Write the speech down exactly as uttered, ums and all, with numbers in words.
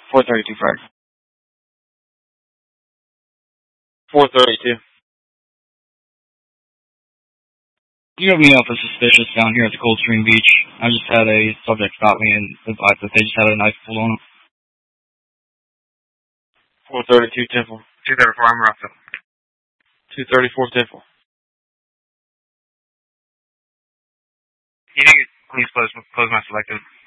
four thirty-two, Frank. four thirty-two. Do you have any alpha suspicious down here at the Coldstream Beach? I just had a subject stop me and advise that they just had a knife pulled on them. four thirty-two, Temple. two thirty-four, I'm Russell. two thirty-four, Temple. You think please close, close my selective.